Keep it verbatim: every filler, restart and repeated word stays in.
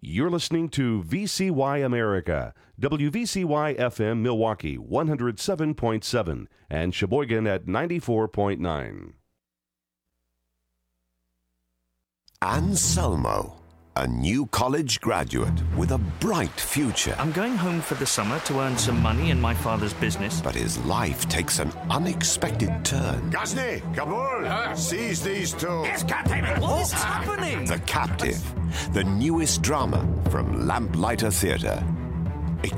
You're listening to V C Y America, W V C Y F M Milwaukee one oh seven point seven and Sheboygan at ninety-four point nine. Anselmo, a new college graduate with a bright future. I'm going home for the summer to earn some money in my father's business. But his life takes an unexpected turn. Ghazni, Kabul, uh, seize these two. Yes, Captain! What's happening? The Captive, the newest drama from Lamplighter Theatre.